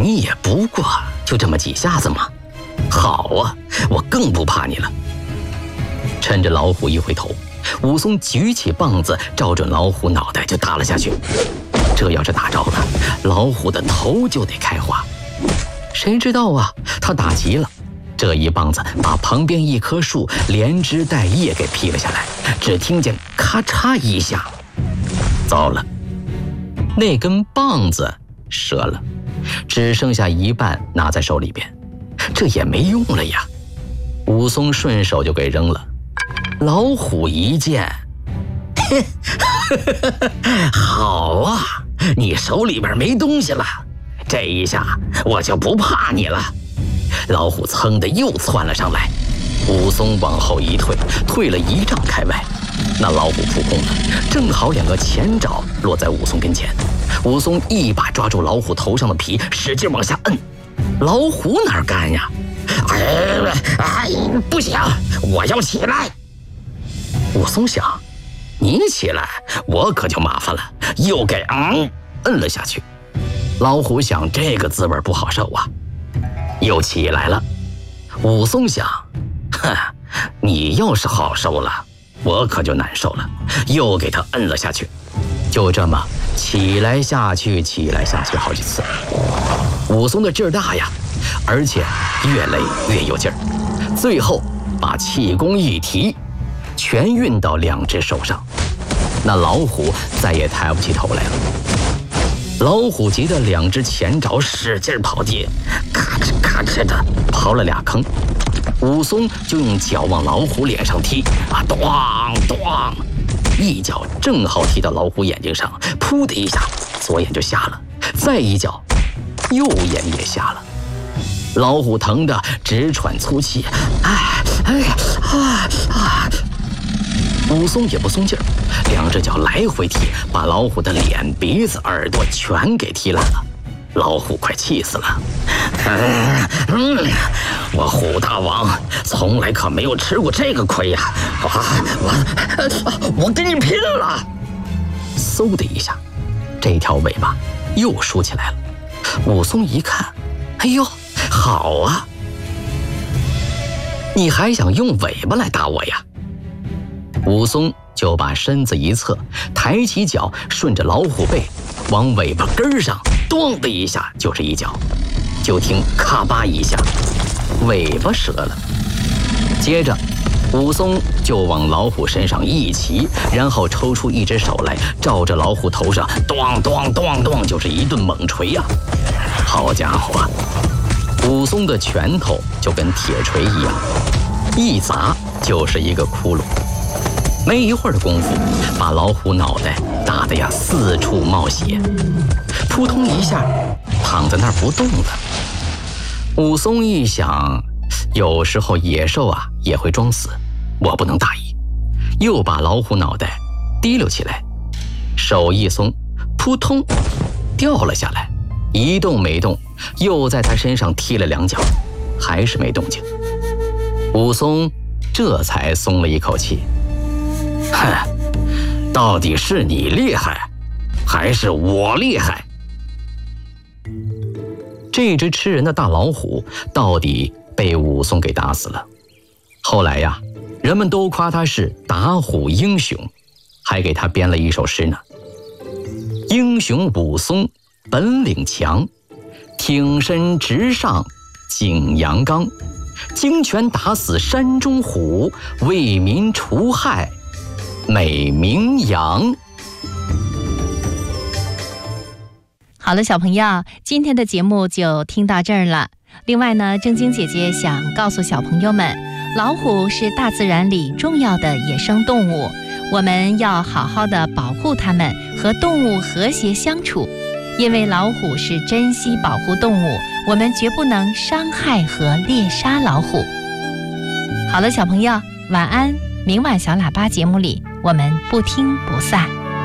你也不过就这么几下子嘛。好啊，我更不怕你了。趁着老虎一回头，武松举起棒子，照准老虎脑袋就打了下去。这要是打着了，老虎的头就得开花。谁知道啊，他打急了，这一棒子把旁边一棵树连枝带叶给劈了下来，只听见咔嚓一下，糟了，那根棒子折了，只剩下一半拿在手里边，这也没用了呀。武松顺手就给扔了。老虎一见，好啊，你手里边没东西了，这一下我就不怕你了。老虎噌的又窜了上来，武松往后一退，退了1丈开外。那老虎扑空了，正好2个前爪落在武松跟前。武松一把抓住老虎头上的皮，使劲往下摁。老虎哪干呀？不行，我要起来。武松想，你起来我可就麻烦了，又给摁了下去。老虎想，这个滋味不好受啊，又起来了。武松想，你要是好受了，我可就难受了，又给他摁了下去。就这么起来下去，起来下去好几次。武松的劲儿大呀，而且越勒越有劲儿，最后把气功一提，全运到2只手上。那老虎再也抬不起头来了。老虎急得2只前爪使劲刨地，咔哧咔哧的刨了2坑。武松就用脚往老虎脸上踢，咚咚，一脚正好踢到老虎眼睛上，噗的一下，左眼就瞎了，再一脚，右眼也瞎了。老虎疼得直喘粗气，武松也不松劲儿，2只脚来回踢，把老虎的脸、鼻子、耳朵全给踢烂了。老虎快气死了，我虎大王从来可没有吃过这个亏呀！我跟你拼了！嗖的一下，这条尾巴又竖起来了。武松一看，哎呦，好啊！你还想用尾巴来打我呀？武松就把身子一侧，抬起脚，顺着老虎背往尾巴根上咚的一下就是一脚，就听咔吧一下，尾巴折了。接着武松就往老虎身上一骑，然后抽出1只手来，照着老虎头上咚咚咚咚就是一顿猛锤呀！好家伙，武松的拳头就跟铁锤一样，一砸就是一个窟窿。没一会儿的功夫，把老虎脑袋打得呀4处冒血，扑通一下躺在那儿不动了。武松一想，有时候野兽啊也会装死，我不能大意，又把老虎脑袋提溜起来，手一松，扑通掉了下来，一动没动，又在他身上踢了2脚，还是没动静。武松这才松了一口气，到底是你厉害，还是我厉害？这只吃人的大老虎到底被武松给打死了。后来呀，人们都夸他是打虎英雄，还给他编了一首诗呢。英雄武松本领强，挺身直上景阳冈，经拳打死山中虎，为民除害美名扬。 好了，小朋友，今天的节目就听到这儿了。另外呢，正经姐姐想告诉小朋友们，老虎是大自然里重要的野生动物，我们要好好的保护它们，和动物和谐相处。因为老虎是珍稀保护动物，我们绝不能伤害和猎杀老虎。好了，小朋友，晚安。明晚小喇叭节目里，我们不听不散。